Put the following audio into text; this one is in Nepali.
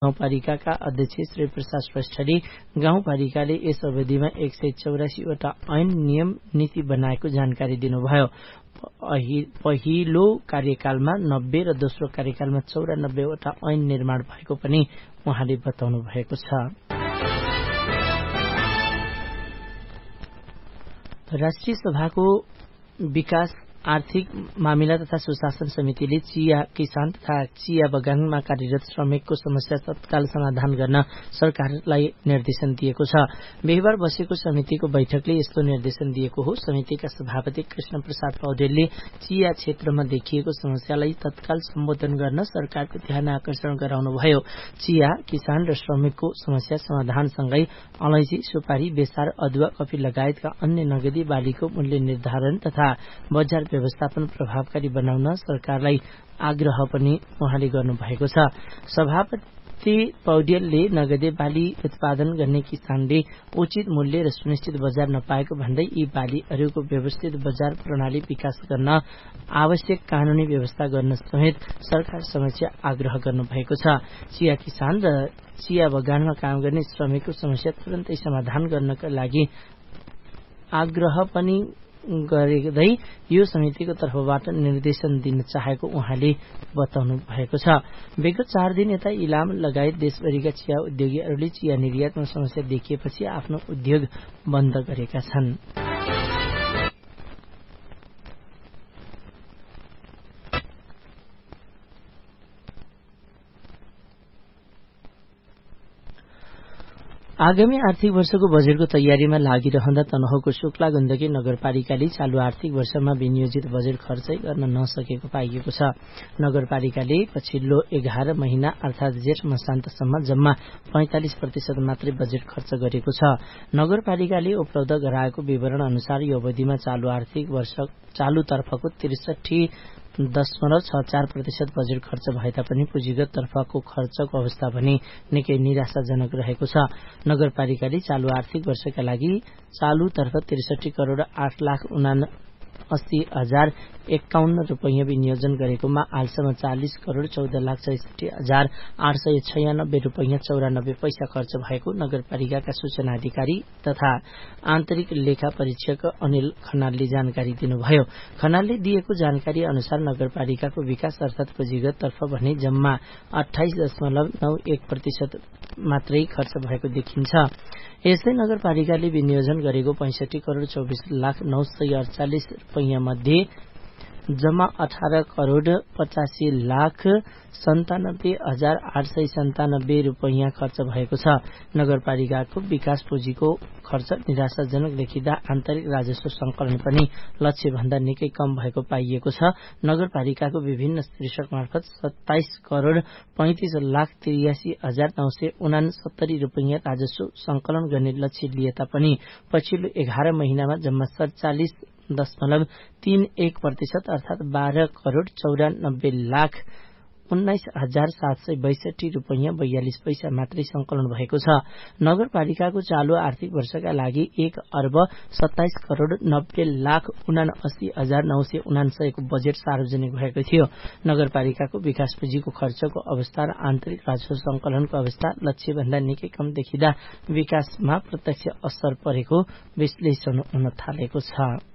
गाउँपालिकाका अध्यक्ष श्री प्रसाद श्रेष्ठले गाउँपालिकाले यस अवधिमा 184 वटा ऐन नियम नीति बनाएको जानकारी दिनुभयो। पहिलो कार्यकालमा 90 र दोस्रो कार्यकालमा 94 वटा ऐन निर्माण भएको पनि उहाँले बताउनु भएको छ। राष्ट्रिय सभाको विकास आर्थिक मामिला तथा सुशासन समितिले चिया किसान तथा चिया बगानमा कार्यरत श्रमिकको समस्या तत्काल समाधान गर्न सरकारलाई निर्देशन दिएको छ। बिहीबार बसेको समितिको बैठकले यस्तो निर्देशन दिएको हो। समितिका सभापति कृष्ण प्रसाद पौडेलले चिया क्षेत्रमा देखिएको समस्यालाई तत्काल सम्बोधन गर्न सरकारको ध्यान आकर्षण गराउनुभयो। चिया किसान र श्रमिकको समस्या समाधानसँगै अलैँची, सुपारी, बेसार, अदुवा, कफी लगायतका अन्य नगदी बालीको मूल्य निर्धारण तथा बजार व्यवस्थापन प्रभावकारी बनाउन सरकारलाई आग्रह पनि उहाँले गर्नुभएको छ। सभापति पौडेलले नगदे बाली उत्पादन गर्ने किसानले उचित मूल्य र सुनिश्चित बजार नपाएको भन्दै यी बालीहरूको व्यवस्थित बजार प्रणाली विकास गर्न आवश्यक कानूनी व्यवस्था गर्न समेत सरकार समक्ष आग्रह गर्नुभएको छ। चिया किसान र चिया बगानमा काम गर्ने श्रमिकको समस्या तुरन्तै समाधान गर्नका लागि आग्रह पनि गर्दै यो समितिको तर्फबाट निर्देशन दिन चाहेको उहाँले बताउनु भएको छ। विगत 4 दिन यता इलाम लगायत देशभरिका चिया उद्योगीहरूले चिया निर्यातमा समस्या देखिएपछि आफ्नो उद्योग बन्द गरेका छन्। आगामी आर्थिक वर्षको बजेटको तयारीमा लागिरहँदा तनहुँको शुक्ला गण्डकी नगरपालिकाले चालू आर्थिक वर्षमा विनियोजित बजेट खर्चै गर्न नसकेको पाइएको छ। नगरपालिकाले पछिल्लो 11 महिना अर्थात जेठ मसान्तसम्म जम्मा 45% मात्रै बजेट खर्च गरेको छ। नगरपालिकाले उपलब्ध गराएको विवरण अनुसार यो अवधिमा चालू आर्थिक वर्ष चालुतर्फको 63.64% बजेट खर्च भए तापनि पुँजीगत तर्फको खर्चको अवस्था भने निकै निराशाजनक रहेको छ। नगरपालिकाले चालू आर्थिक वर्षका लागि चालुतर्फ 63 करोड़ 8,79,051 रुपैयाँ विनियोजन गरेकोमा हालसम्म 40 करोड़ 14,66,896 रुपैयाँ 94 पैसा खर्च भएको नगरपालिकाका सूचना अधिकारी तथा आन्तरिक लेखा परीक्षक अनिल खनालले जानकारी दिनुभयो। खनालले दिएको जानकारी अनुसार नगरपालिकाको विकास अर्थात पुँजीगत तर्फ भने जम्मा 28.91% मात्रै खर्च भएको देखिन्छ। यस्तै नगरपालिकाले विनियोजन गरेको 65 करोड़ 24,09,48 रुपैयाँ मध्ये जम्मा 18 करोड़ 85,97,897 रुपैयाँ खर्च भएको छ। नगरपालिकाको विकास पुँजीको खर्च निराशाजनक देखिँदा आन्तरिक राजस्व संकलन पनि लक्ष्य भन्दा निकै कम भएको पाइएको छ। नगरपालिकाको विभिन्न शीर्षक मार्फत 27 करोड़ 35,83,969 रुपैयाँ राजस्व संकलन गर्ने लक्ष्य लिए तापनि पछिल्लो 11 महिनामा जम्मा 47.31% अर्थात 12 करोड़ 94,19,762 रुपैयाँ 42 पैसा मात्रै संकलन भएको छ। नगरपालिकाको चालू आर्थिक वर्षका लागि 1 अर्ब 27 करोड़ 90,79,969 को बजेट सार्वजनिक भएको थियो। नगरपालिकाको विकास पुँजीको खर्चको अवस्था र आन्तरिक राजस्व संकलनको अवस्था लक्ष्य भन्दा निकै कम देखिँदा विकासमा प्रत्यक्ष असर परेको विश्लेषण हुन थालेको छ।